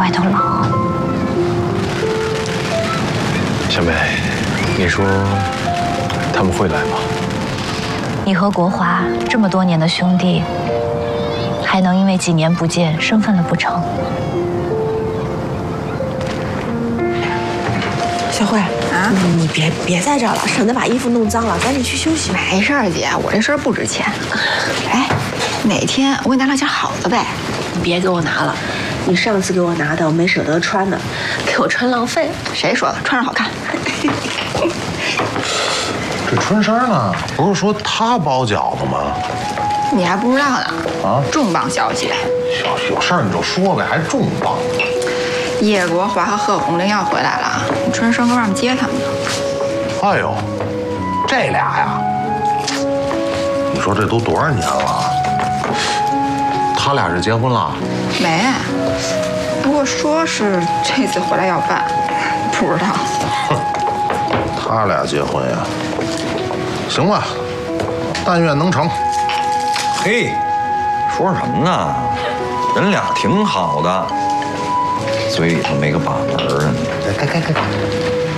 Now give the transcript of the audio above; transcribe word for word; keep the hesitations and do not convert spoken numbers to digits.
外头冷。 小梅，你说他们会来吗？ 你和国华这么多年的兄弟，还能因为几年不见生分了不成？ 小慧啊，你别别在这儿了，省得把衣服弄脏了，赶紧去休息。 没事儿，姐，我这身不值钱。哎，哪天我给你拿两件好的呗？ 你别给我拿了，你上次给我拿的我没舍得穿呢，给我穿浪费了。 谁说的？穿着好看。 这春生呢？不是说他包饺子吗？ 你还不知道呢。 啊， 重磅消息！ 有有事儿你就说呗，还重磅。 叶国华和贺红玲要回来了，春生搁外面接他们呢。 哎呦，这俩呀，你说这都多少年了？他俩是结婚了？ 没，不过说是这次回来要办，不知道。 哼，他俩结婚呀？行吧，但愿能成。 嘿，说什么呢？人俩挺好的，嘴里头没个把门啊！ 该该该该。